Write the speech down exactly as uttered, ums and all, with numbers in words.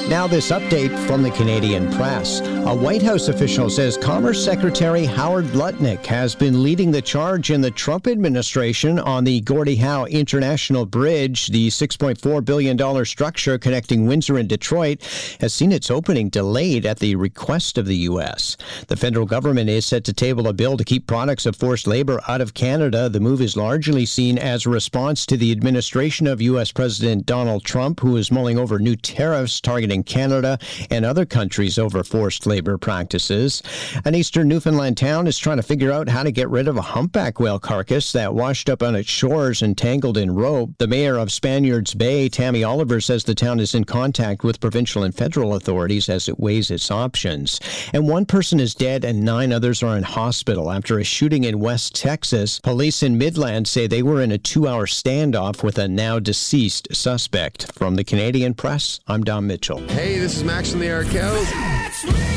Now this update from the Canadian Press. A White House official says Commerce Secretary Howard Lutnick has been leading the charge in the Trump administration on the Gordie Howe International Bridge. The six point four billion dollars structure connecting Windsor and Detroit has seen its opening delayed at the request of the U S. The federal government is set to table a bill to keep products of forced labor out of Canada. The move is largely seen as a response to the administration of U S. President Donald Trump, who is mulling over new tariffs targeting Canada and other countries over forced labor practices. An eastern Newfoundland town is trying to figure out how to get rid of a humpback whale carcass that washed up on its shores and tangled in rope. The mayor of Spaniards Bay, Tammy Oliver, says the town is in contact with provincial and federal authorities as it weighs its options. And one person is dead and nine others are in hospital after a shooting in West Texas. Police in Midland say they were in a two-hour standoff with a now deceased suspect. From the Canadian Press, I'm Don Mitchell. Hey, this is Max from the Arkells.